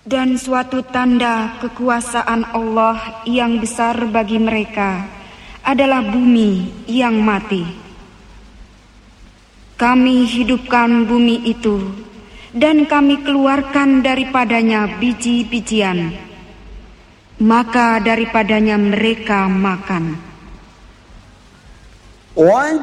Dan suatu tanda kekuasaan Allah yang besar bagi mereka adalah bumi yang mati. Kami hidupkan bumi itu dan kami keluarkan daripadanya biji-bijian. Maka daripadanya mereka makan.